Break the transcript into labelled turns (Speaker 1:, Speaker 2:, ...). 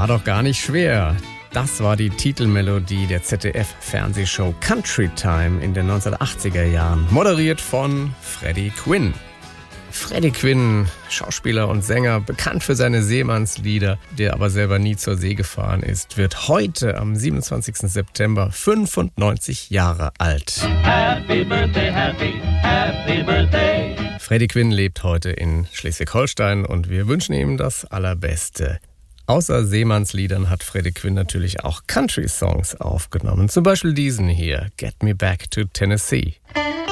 Speaker 1: War doch gar nicht schwer. Das war die Titelmelodie der ZDF-Fernsehshow Country Time in den 1980er Jahren, moderiert von Freddie Quinn. Freddie Quinn, Schauspieler und Sänger, bekannt für seine Seemannslieder, der aber selber nie zur See gefahren ist, wird heute am 27. September 95 Jahre alt.
Speaker 2: Happy birthday, happy birthday.
Speaker 1: Freddie Quinn lebt heute in Schleswig-Holstein und wir wünschen ihm das Allerbeste. Außer Seemannsliedern hat Freddie Quinn natürlich auch Country-Songs aufgenommen. Zum Beispiel diesen hier, Get Me Back to Tennessee.